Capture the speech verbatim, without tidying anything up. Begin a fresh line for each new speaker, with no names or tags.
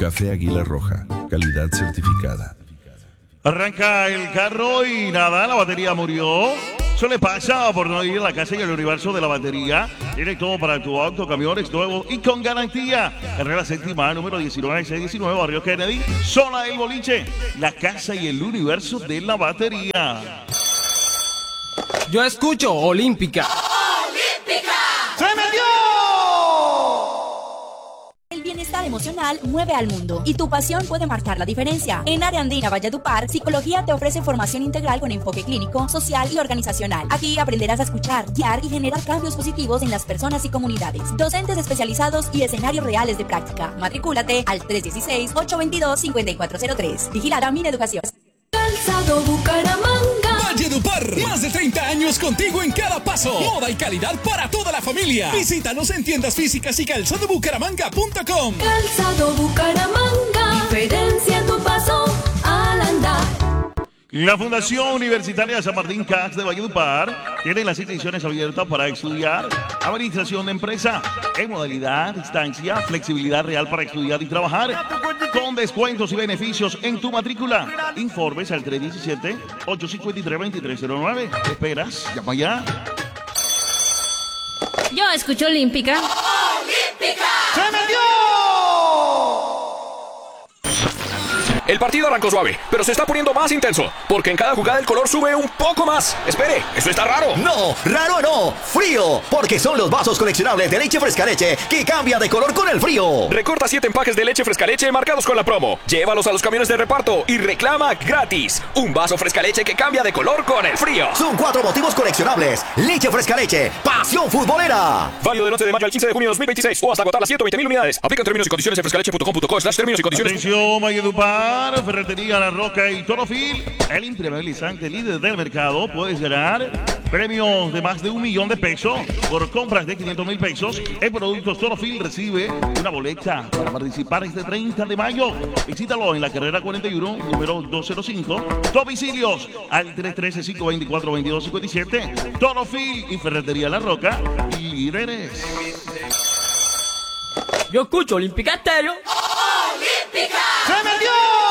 Café Águila Roja, calidad certificada.
Arranca el carro y nada, la batería murió. Eso le pasa por no ir a la casa y el universo de la batería. Tiene todo para tu auto, camiones nuevos y con garantía. Carrera séptima, número diecinueve seiscientos diecinueve, Barrio Kennedy. Zona El Boliche, la casa y el universo de la batería.
Yo escucho Olímpica.
¡Olímpica!
¡Se me dio!
El bienestar emocional mueve al mundo y tu pasión puede marcar la diferencia. En Área Andina Valledupar, Psicología te ofrece formación integral con enfoque clínico, social y organizacional. Aquí aprenderás a escuchar, guiar y generar cambios positivos en las personas y comunidades. Docentes especializados y escenarios reales de práctica. Matricúlate al tres uno seis, ocho dos dos, cinco cuatro cero tres. Vigilada Mineducación.
Calzado Bucaramanga.
Valledupar, más de treinta años contigo en cada paso. Moda y calidad para toda la familia. Visítanos en tiendas físicas y calzado bucaramanga punto com.
Calzado Bucaramanga. Diferencia en tu paso al andar.
La Fundación Universitaria San Martín C A C de Valledupar tiene las inscripciones abiertas para estudiar Administración de Empresa en modalidad distancia, flexibilidad real para estudiar y trabajar, con descuentos y beneficios en tu matrícula. Informes al tres uno siete, ocho cinco tres, dos tres cero nueve. ¿Qué esperas? Llama ya.
Yo escucho Olímpica.
¡Olímpica!
¡Se me dio!
El partido arrancó suave, pero se está poniendo más intenso, porque en cada jugada el color sube un poco más. Espere, ¿eso está raro?
No, raro no, frío, porque son los vasos coleccionables de leche fresca leche que cambian de color con el frío.
Recorta siete empaques de leche fresca leche marcados con la promo. Llévalos a los camiones de reparto y reclama gratis un vaso fresca leche que cambia de color con el frío.
Son cuatro motivos coleccionables. Leche fresca leche, pasión futbolera.
Válido del once de mayo al quince de junio de dos mil veintiséis o hasta agotar las ciento veinte mil unidades. Aplican términos y condiciones en frescaleche punto com punto co slash términos y condiciones.
Atención, Valledupar, Ferretería La Roca y Torofil, el impermeabilizante líder del mercado. Puedes ganar premios de más de un millón de pesos por compras de quinientos mil pesos. En Productos Torofil recibe una boleta para participar este treinta de mayo. Visítalo en la carrera cuarenta y uno, número doscientos cinco. Domicilios al tres uno tres, cinco dos cuatro, dos dos cinco siete. Torofil y Ferretería La Roca, líderes.
Yo escucho Olímpica Estéreo.
¡Olímpica!
¡Se me dio!